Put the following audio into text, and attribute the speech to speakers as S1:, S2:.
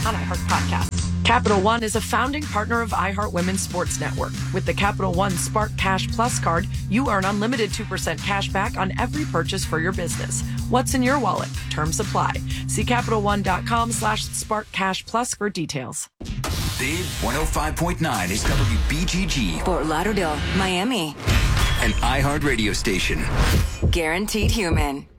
S1: on iHeart Podcasts. Capital One is a founding partner of iHeart Women's Sports Network. With the Capital One Spark Cash Plus card, you earn unlimited 2% cash back on every purchase for your business. What's in your wallet? Terms apply. See CapitalOne.com/Spark Cash Plus for details.
S2: Big 105.9 is WBGG.
S3: Fort Lauderdale, Miami.
S2: An iHeart radio station.
S3: Guaranteed Human.